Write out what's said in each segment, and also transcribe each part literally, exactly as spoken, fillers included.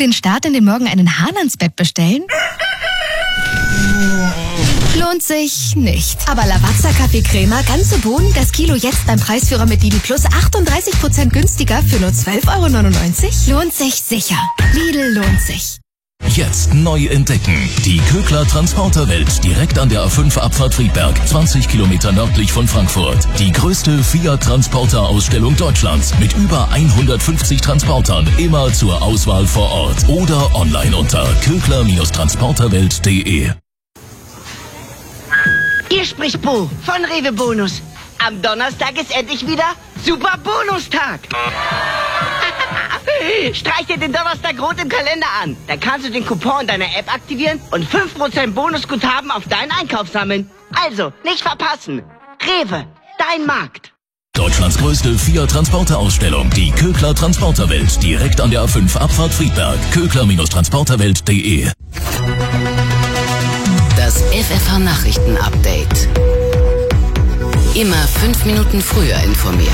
den Start in den Morgen einen Hahn ans Bett bestellen? Lohnt sich nicht. Aber Lavazza Kaffeecrema, ganze Bohnen, das Kilo jetzt beim Preisführer mit Lidl Plus achtunddreißig Prozent günstiger für nur zwölf Euro neunundneunzig? Lohnt sich sicher. Lidl lohnt sich. Jetzt neu entdecken. Die Kögler Transporterwelt direkt an der A fünf Abfahrt Friedberg, zwanzig Kilometer nördlich von Frankfurt. Die größte Fiat-Transporter-Ausstellung Deutschlands mit über hundertfünfzig Transportern, immer zur Auswahl vor Ort oder online unter kögler Transporterwelt punkt de. Hier spricht Bo von Rewe Bonus. Am Donnerstag ist endlich wieder Super Bonustag. Streich dir den Donnerstag rot im Kalender an. Dann kannst du den Coupon in deiner App aktivieren und fünf Prozent Bonusguthaben auf deinen Einkauf sammeln. Also, nicht verpassen. Rewe, dein Markt. Deutschlands größte Fiat-Transporter-Ausstellung, die Kögler Transporterwelt, direkt an der A fünf Abfahrt Friedberg. kögler Transporterwelt punkt de. Das F F H-Nachrichten-Update. Immer fünf Minuten früher informiert.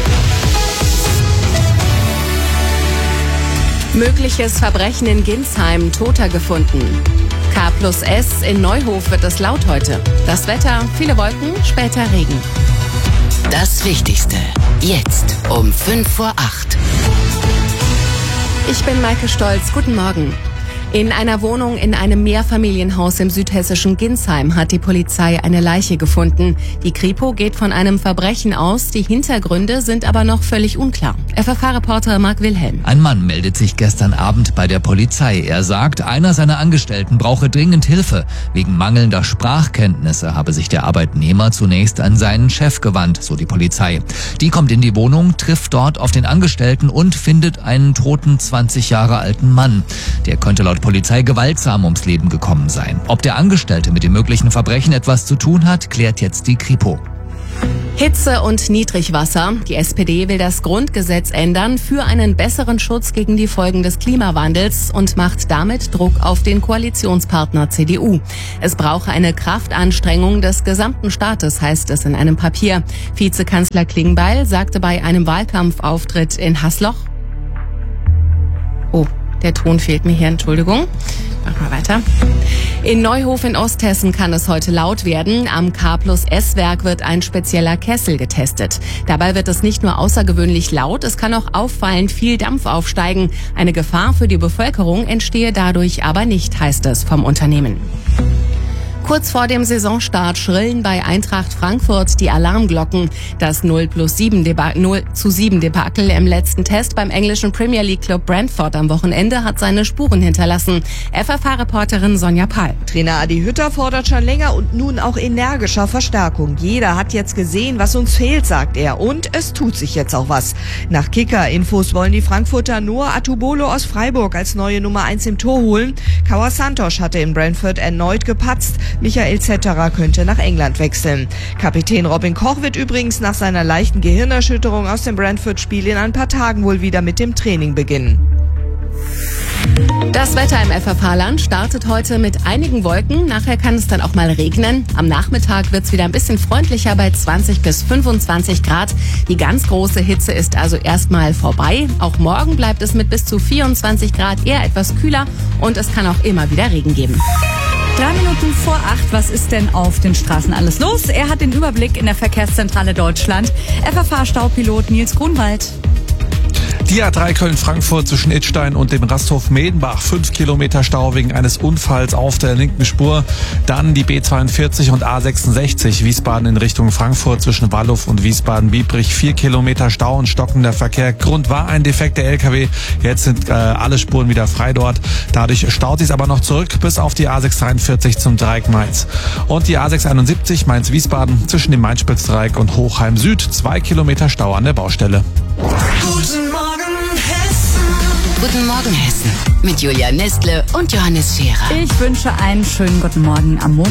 Mögliches Verbrechen in Ginsheim, Toter gefunden. K plus S in Neuhof wird es laut heute. Das Wetter, viele Wolken, später Regen. Das Wichtigste, jetzt um fünf vor acht. Ich bin Maike Stolz, guten Morgen. In einer Wohnung in einem Mehrfamilienhaus im südhessischen Ginsheim hat die Polizei eine Leiche gefunden. Die Kripo geht von einem Verbrechen aus, die Hintergründe sind aber noch völlig unklar. F F H-Reporter Marc Wilhelm. Ein Mann meldet sich gestern Abend bei der Polizei. Er sagt, einer seiner Angestellten brauche dringend Hilfe. Wegen mangelnder Sprachkenntnisse habe sich der Arbeitnehmer zunächst an seinen Chef gewandt, so die Polizei. Die kommt in die Wohnung, trifft dort auf den Angestellten und findet einen toten zwanzig Jahre alten Mann. Der könnte laut Polizei gewaltsam ums Leben gekommen sein. Ob der Angestellte mit dem möglichen Verbrechen etwas zu tun hat, klärt jetzt die Kripo. Hitze und Niedrigwasser. Die S P D will das Grundgesetz ändern für einen besseren Schutz gegen die Folgen des Klimawandels und macht damit Druck auf den Koalitionspartner C D U. Es brauche eine Kraftanstrengung des gesamten Staates, heißt es in einem Papier. Vizekanzler Klingbeil sagte bei einem Wahlkampfauftritt in Hasloch: Oh, der Ton fehlt mir hier, Entschuldigung. Machen wir weiter. In Neuhof in Osthessen kann es heute laut werden. Am K plus S-Werk wird ein spezieller Kessel getestet. Dabei wird es nicht nur außergewöhnlich laut, es kann auch auffallend viel Dampf aufsteigen. Eine Gefahr für die Bevölkerung entstehe dadurch aber nicht, heißt es vom Unternehmen. Kurz vor dem Saisonstart schrillen bei Eintracht Frankfurt die Alarmglocken. Das null zu sieben Debakel im letzten Test beim englischen Premier League Club Brentford am Wochenende hat seine Spuren hinterlassen. F F H-Reporterin Sonja Pahl. Trainer Adi Hütter fordert schon länger und nun auch energischer Verstärkung. Jeder hat jetzt gesehen, was uns fehlt, sagt er. Und es tut sich jetzt auch was. Nach Kicker-Infos wollen die Frankfurter Noah Atubolo aus Freiburg als neue Nummer eins im Tor holen. Kawa Santos hatte in Brentford erneut gepatzt. Michael Zetterer könnte nach England wechseln. Kapitän Robin Koch wird übrigens nach seiner leichten Gehirnerschütterung aus dem Brentford-Spiel in ein paar Tagen wohl wieder mit dem Training beginnen. Das Wetter im F F H-Land startet heute mit einigen Wolken. Nachher kann es dann auch mal regnen. Am Nachmittag wird es wieder ein bisschen freundlicher bei zwanzig bis fünfundzwanzig Grad. Die ganz große Hitze ist also erstmal vorbei. Auch morgen bleibt es mit bis zu vierundzwanzig Grad eher etwas kühler und es kann auch immer wieder Regen geben. Drei Minuten vor acht, was ist denn auf den Straßen alles los? Er hat den Überblick in der Verkehrszentrale Deutschland. F F H-Staupilot Nils Grunwald. Die A drei Köln-Frankfurt zwischen Idstein und dem Rasthof Medenbach. Fünf Kilometer Stau wegen eines Unfalls auf der linken Spur. Dann die B zweiundvierzig und A sechsundsechzig Wiesbaden in Richtung Frankfurt zwischen Walluf und Wiesbaden-Biebrich. Vier Kilometer Stau und stockender Verkehr. Grund war ein defekter L K W. Jetzt sind äh, alle Spuren wieder frei dort. Dadurch staut sich aber noch zurück bis auf die A sechshundertdreiundvierzig zum Dreieck Mainz. Und die A sechsundeinundsiebzig Mainz-Wiesbaden zwischen dem Mainz-Spitz-Dreieck und Hochheim Süd. Zwei Kilometer Stau an der Baustelle. Guten Morgen, Hessen. Guten Morgen, Hessen. Mit Julia Nestle und Johannes Scherer. Ich wünsche einen schönen guten Morgen am Montag.